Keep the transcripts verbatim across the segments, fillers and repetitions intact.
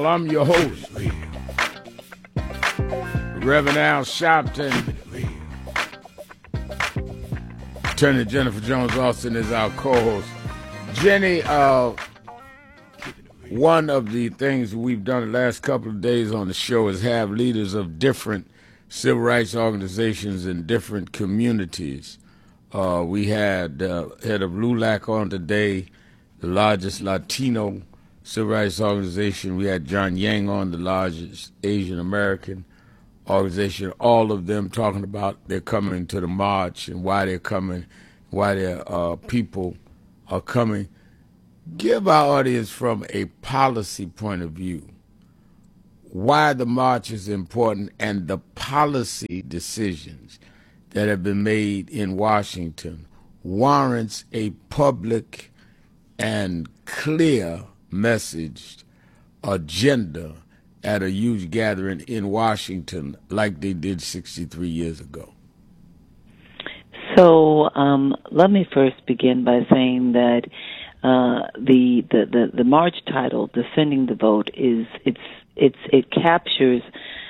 Well, I'm your host, Reverend Al Sharpton. Attorney Jennifer Jones Austin is our co-host. Jenny, uh, one of the things we've done the last couple of days on the show is have leaders of different civil rights organizations in different communities. Uh, we had uh, head of L U L A C on today, the largest Latino civil rights organization. We had John Yang on, the largest Asian American organization. All of them talking about they're coming to the march and why they're coming, why their uh, people are coming. Give our audience, from a policy point of view, why the march is important and the policy decisions that have been made in Washington warrants a public and clear messaged agenda at a huge gathering in Washington like they did sixty-three years ago. So um, let me first begin by saying that uh, the, the, the, the march title, Defending the Vote, is it's it's it captures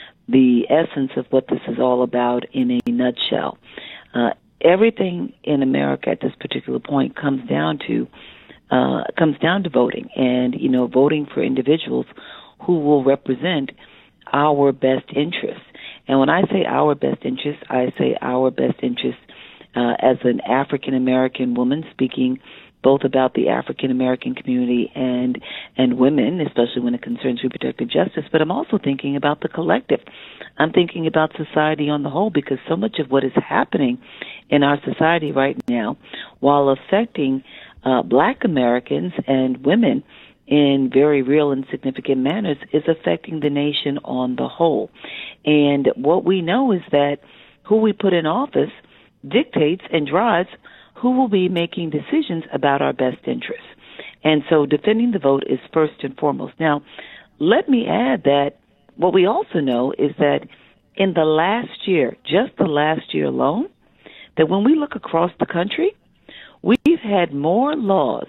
the essence of what this is all about in a nutshell. Uh, everything in America at this particular point comes down to uh, comes down to voting, and you know, voting for individuals who will represent our best interests. And when I say our best interests, I say our best interests uh, as an African American woman, speaking both about the African American community and and women, especially when it concerns reproductive justice, but I'm also thinking about the collective. I'm thinking about society on the whole, because so much of what is happening in our society right now, while affecting uh, Black Americans and women in very real and significant manners, is affecting the nation on the whole. And what we know is that who we put in office dictates and drives who will be making decisions about our best interests. And so defending the vote is first and foremost. Now, let me add that what we also know is that in the last year, just the last year alone, that when we look across the country, we've had more laws,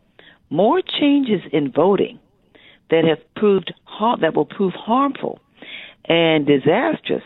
more changes in voting that have proved har- that will prove harmful and disastrous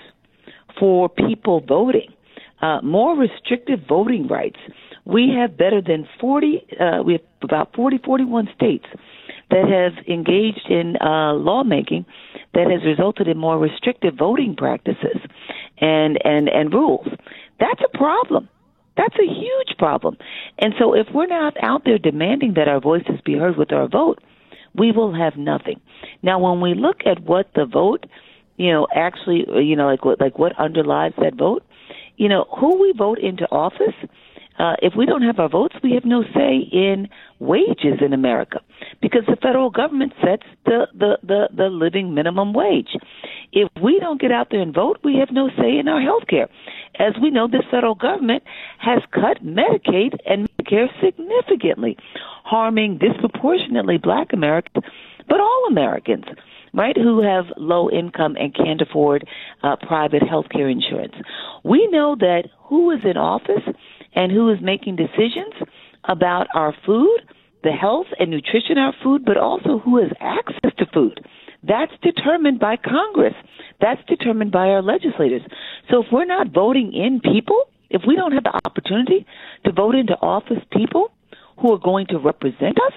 for people voting, uh, more restrictive voting rights. We have better than forty, uh, we have about forty, forty-one states that have engaged in uh, lawmaking that has resulted in more restrictive voting practices and, and, and rules. That's a problem. That's a huge problem. And so if we're not out there demanding that our voices be heard with our vote, we will have nothing. Now, when we look at what the vote, you know, actually, you know, like what, like what underlies that vote, you know, who we vote into office, Uh, if we don't have our votes, we have no say in wages in America, because the federal government sets the, the, the, the living minimum wage. If we don't get out there and vote, we have no say in our health care. As we know, this federal government has cut Medicaid and Medicare significantly, harming disproportionately Black Americans, but all Americans, right, who have low income and can't afford uh, private health care insurance. We know that who is in office and who is making decisions about our food, the health and nutrition of our food, but also who has access to food. That's determined by Congress. That's determined by our legislators. So if we're not voting in people, if we don't have the opportunity to vote into office people who are going to represent us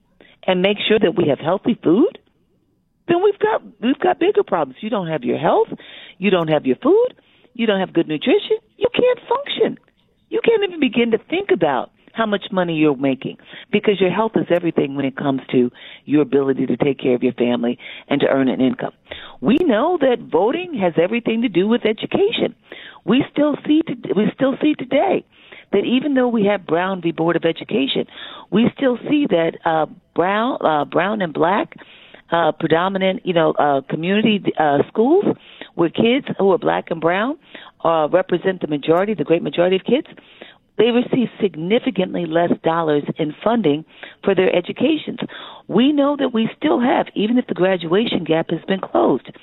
and make sure that we have healthy food, then we've got we've got bigger problems. You don't have your health, you don't have your food, you don't have good nutrition, you can't function. You can't even begin to think about how much money you're making, because your health is everything when it comes to your ability to take care of your family and to earn an income. We know that voting has everything to do with education. We still see to, we still see today that even though we have Brown v. Board of Education, we still see that uh, Brown, uh, Brown and Black, uh, predominant, you know, uh, community uh, schools where kids who are Black and Brown uh, represent the majority, the great majority of kids, they receive significantly less dollars in funding for their educations. We know that we still have, even if the graduation gap has been closed,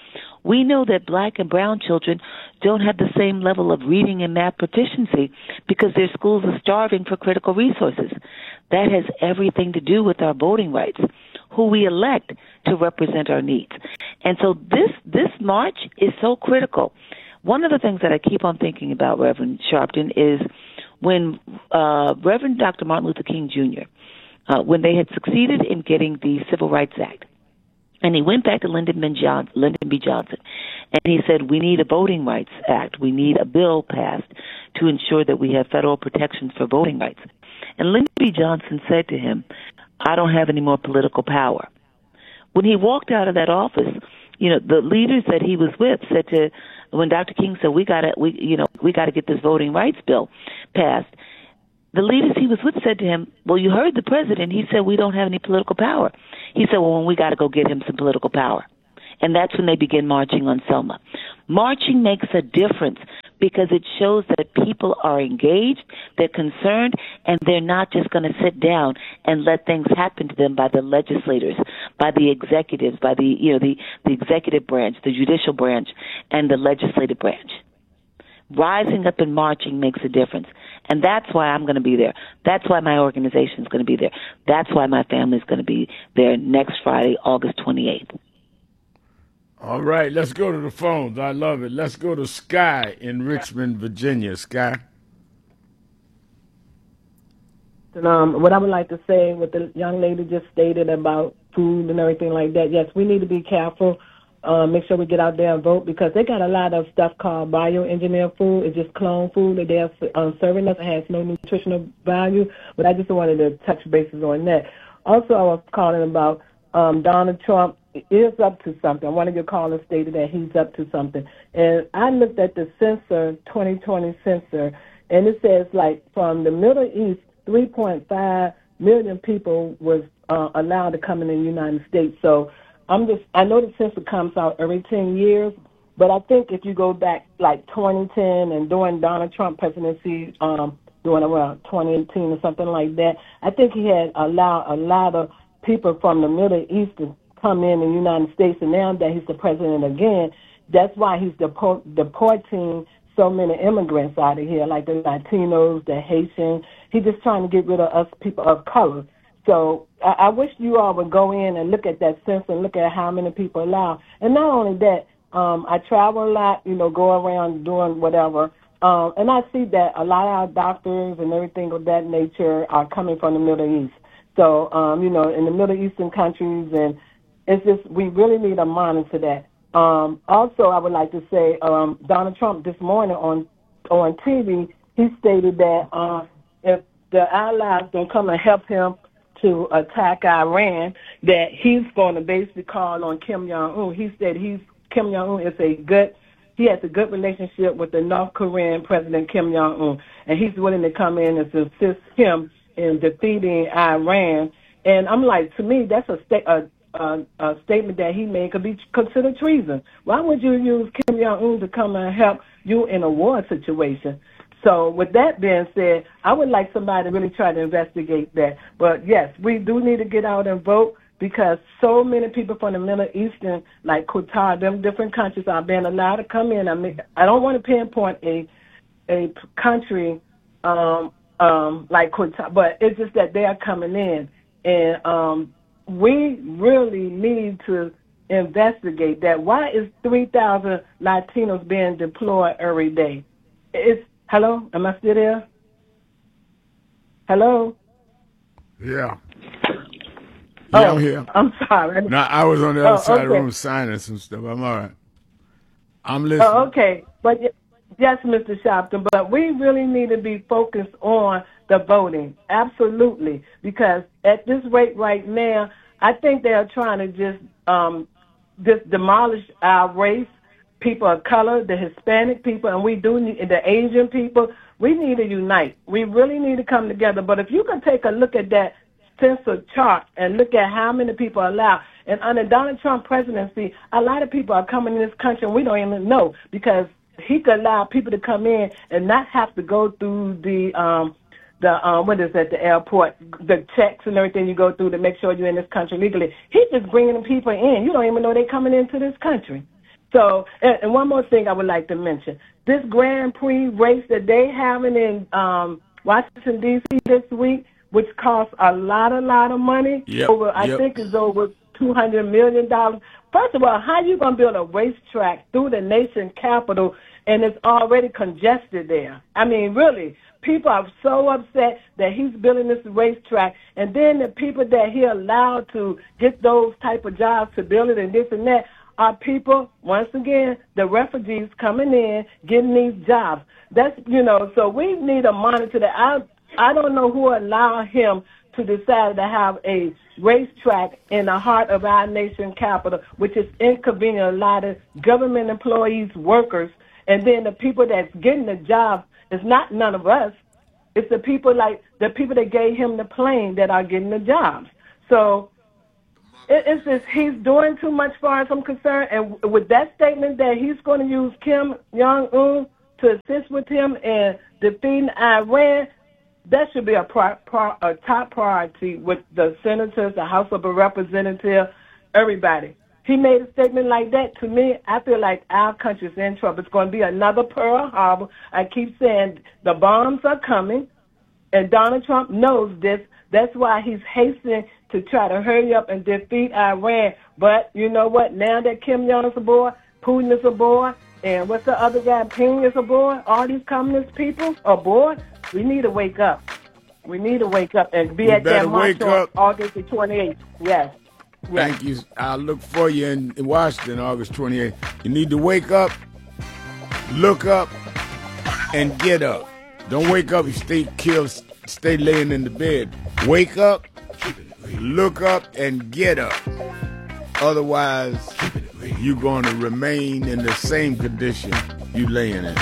We know that black and brown children don't have the same level of reading and math proficiency because their schools are starving for critical resources. That has everything to do with our voting rights, who we elect to represent our needs. And so this this march is so critical. One of the things that I keep on thinking about, Reverend Sharpton, is when uh, Reverend Doctor Martin Luther King Junior, uh, when they had succeeded in getting the Civil Rights Act, and he went back to Lyndon B. Johnson, Lyndon B. Johnson, and he said, we need a Voting Rights Act. We need a bill passed to ensure that we have federal protections for voting rights. And Lyndon B. Johnson said to him, I don't have any more political power. When he walked out of that office, you know, the leaders that he was with said to, when Doctor King said, we gotta, we, you know, we gotta get this voting rights bill passed, the leaders he was with said to him, well, you heard the president. He said, we don't have any political power. He said, well, we got to go get him some political power. And that's when they begin marching on Selma. Marching makes a difference because it shows that people are engaged, they're concerned, and they're not just going to sit down and let things happen to them by the legislators, by the executives, by the, you know, the, the executive branch, the judicial branch, and the legislative branch. Rising up and marching makes a difference. And that's why I'm going to be there. That's why my organization is going to be there. That's why my family is going to be there next Friday, August twenty-eighth. All right, let's go to the phones. I love it. Let's go to Sky in Richmond, Virginia. Sky. Um, what I would like to say, what the young lady just stated about food and everything like that, yes, we need to be careful. Uh, make sure we get out there and vote because they got a lot of stuff called bioengineered food. It's just clone food that they're um, serving us. It has no nutritional value, but I just wanted to touch bases on that. Also, I was calling about um, Donald Trump is up to something. One of your callers stated that he's up to something. And I looked at the Census twenty twenty Census, and it says, like, from the Middle East, three point five million people was uh, allowed to come in the United States. So I'm just, I know the census comes out every ten years, but I think if you go back like twenty ten and during Donald Trump presidency, um, during around twenty eighteen or something like that, I think he had allowed a lot of people from the Middle East to come in the United States, and now that he's the president again, that's why he's deport, deporting so many immigrants out of here, like the Latinos, the Haitians. He's just trying to get rid of us people of color. So I, I wish you all would go in and look at that census and look at how many people allow. And not only that, um, I travel a lot, you know, go around doing whatever, um, and I see that a lot of our doctors and everything of that nature are coming from the Middle East. So, um, you know, in the Middle Eastern countries, and it's just we really need to monitor that. Um, also, I would like to say um, Donald Trump this morning on on T V, he stated that uh, if the allies don't come and help him to attack Iran, that he's going to basically call on Kim Jong-un. He said he's Kim Jong-un is a good, he has a good relationship with the North Korean President Kim Jong-un, and he's willing to come in and assist him in defeating Iran. And I'm like, to me, that's a, sta- a, a, a statement that he made could be considered treason. Why would you use Kim Jong-un to come and help you in a war situation? So with that being said, I would like somebody to really try to investigate that. But, yes, we do need to get out and vote because so many people from the Middle Eastern, like Qatar, them different countries are being allowed to come in. I mean, I don't want to pinpoint a a country um, um, like Qatar, but it's just that they are coming in. And um, we really need to investigate that. Why is three thousand Latinos being deployed every day? It's Hello? Am I still there? Hello? Yeah. Yeah, oh, I'm here. I'm sorry. No, I was on the other oh, side okay. of the room signing some stuff. I'm all right. I'm listening. Oh, okay. But yes, Mister Sharpton, but we really need to be focused on the voting. Absolutely. Because at this rate right now, I think they are trying to just um, just demolish our race. People of color, the Hispanic people, and we do need the Asian people. We need to unite. We really need to come together. But if you can take a look at that census chart and look at how many people are allowed, and under Donald Trump presidency, a lot of people are coming in this country and we don't even know because he could allow people to come in and not have to go through the um the um what is that the airport, the checks and everything you go through to make sure you're in this country legally. He's just bringing the people in. You don't even know they're coming into this country. So, and, and one more thing I would like to mention. This Grand Prix race that they having in um, Washington, D C this week, which costs a lot, a lot of money, yep, over I yep. think is over two hundred million dollars. First of all, how you going to build a racetrack through the nation capital and it's already congested there? I mean, really, people are so upset that he's building this racetrack, and then the people that he allowed to get those type of jobs to build it and this and that are people, once again, the refugees coming in, getting these jobs. That's, you know, so we need to monitor that. I, I don't know who allowed him to decide to have a racetrack in the heart of our nation capital, which is inconvenient a lot of government employees, workers, and then the people that's getting the jobs is not none of us. It's the people like the people that gave him the plane that are getting the jobs. So it, it's just he's doing too much, far as I'm concerned. And with that statement that he's going to use Kim Jong-un to assist with him in defeating Iran, that should be a, pri- pri- a top priority with the senators, the House of Representatives, everybody. He made a statement like that. To me, I feel like our country's in trouble. It's going to be another Pearl Harbor. I keep saying the bombs are coming, and Donald Trump knows this. That's why he's hastening to try to hurry up and defeat Iran. But you know what? Now that Kim Jong-un is aboard, Putin is aboard, and what's the other guy? Ping is aboard. All these communist people aboard. We need to wake up. We need to wake up and be we at that march on August the twenty-eighth. Yes. yes. Thank you. I'll look for you in, in Washington, August twenty-eighth. You need to wake up, look up, and get up. Don't wake up and stay killed, stay laying in the bed. Wake up, look up, and get up. Otherwise, you're going to remain in the same condition you laying in.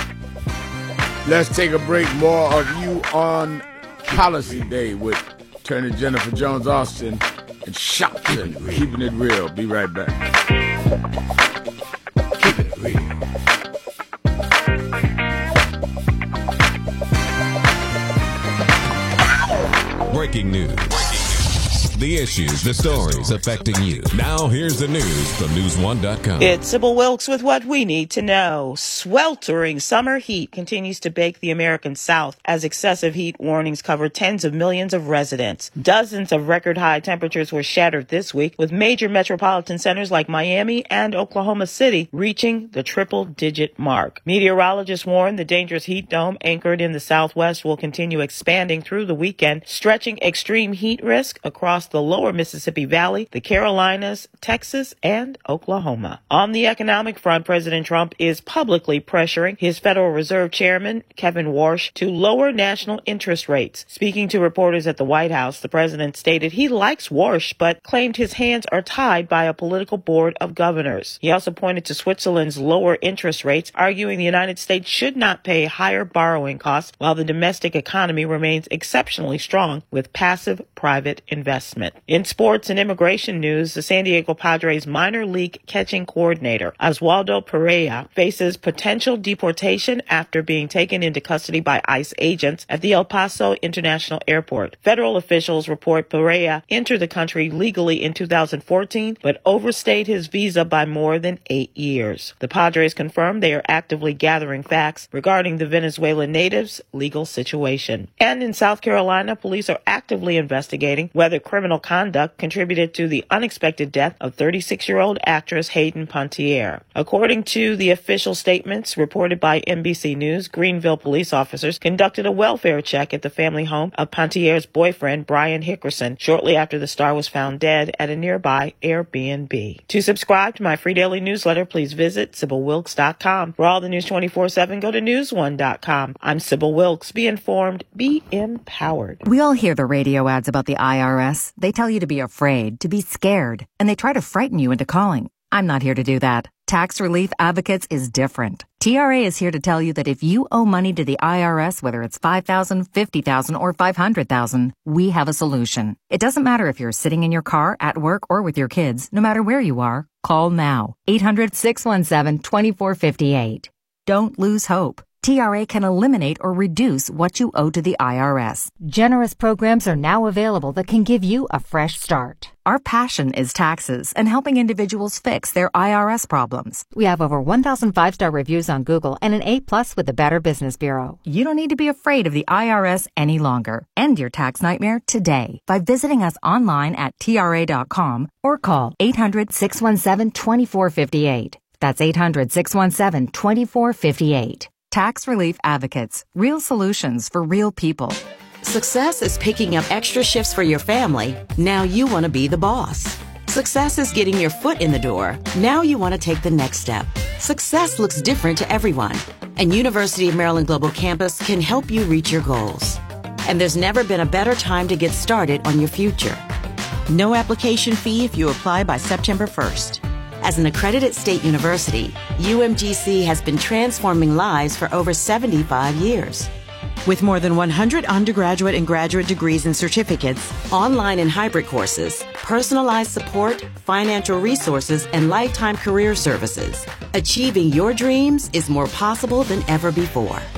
Let's take a break. More of you on Policy Day with Attorney Jennifer Jones Austin and Shopton, keeping it real. Be right back. Keeping it real. Breaking news. The issues, the stories affecting you. Now here's the news from news one dot com. It's Sybil Wilkes with what we need to know. Sweltering summer heat continues to bake the American South as excessive heat warnings cover tens of millions of residents. Dozens of record high temperatures were shattered this week, with major metropolitan centers like Miami and Oklahoma City reaching the triple digit mark. Meteorologists warn the dangerous heat dome anchored in the Southwest will continue expanding through the weekend, stretching extreme heat risk across the lower Mississippi Valley, the Carolinas, Texas, and Oklahoma. On the economic front, President Trump is publicly pressuring his Federal Reserve Chairman, Kevin Warsh, to lower national interest rates. Speaking to reporters at the White House, the president stated he likes Warsh, but claimed his hands are tied by a political board of governors. He also pointed to Switzerland's lower interest rates, arguing the United States should not pay higher borrowing costs while the domestic economy remains exceptionally strong with passive private investment. In sports and immigration news, the San Diego Padres minor league catching coordinator Oswaldo Pereira faces potential deportation after being taken into custody by ICE agents at the El Paso International Airport. Federal officials report Pereira entered the country legally in two thousand fourteen, but overstayed his visa by more than eight years. The Padres confirmed they are actively gathering facts regarding the Venezuelan natives' legal situation. And in South Carolina, police are actively investigating whether criminal conduct contributed to the unexpected death of thirty-six-year-old actress Hayden Panettiere. According to the official statements reported by N B C News, Greenville police officers conducted a welfare check at the family home of Pantettiere's boyfriend, Brian Hickerson, shortly after the star was found dead at a nearby Airbnb. To subscribe to my free daily newsletter, please visit Sybil Wilkes dot com. For all the news twenty-four seven, go to news one dot com. I'm Sybil Wilkes. Be informed, be empowered. We all hear the radio ads about the I R S. They tell you to be afraid, to be scared, and they try to frighten you into calling. I'm not here to do that. Tax Relief Advocates is different. T R A is here to tell you that if you owe money to the I R S, whether it's five thousand dollars, fifty thousand dollars, or five hundred thousand dollars, we have a solution. It doesn't matter if you're sitting in your car, at work, or with your kids. No matter where you are, call now. eight hundred, six one seven, two four five eight. Don't lose hope. T R A can eliminate or reduce what you owe to the I R S. Generous programs are now available that can give you a fresh start. Our passion is taxes and helping individuals fix their I R S problems. We have over one thousand five-star reviews on Google and an A plus with the Better Business Bureau. You don't need to be afraid of the I R S any longer. End your tax nightmare today by visiting us online at T R A dot com or call eight hundred, six one seven, two four five eight. That's eight hundred, six one seven, two four five eight. Tax Relief Advocates. Real solutions for real people. Success is picking up extra shifts for your family. Now you want to be the boss. Success is getting your foot in the door. Now you want to take the next step. Success looks different to everyone, and University of Maryland Global Campus can help you reach your goals. And there's never been a better time to get started on your future. No application fee if you apply by September first. As an accredited state university, U M G C has been transforming lives for over seventy-five years. With more than one hundred undergraduate and graduate degrees and certificates, online and hybrid courses, personalized support, financial resources, and lifetime career services, achieving your dreams is more possible than ever before.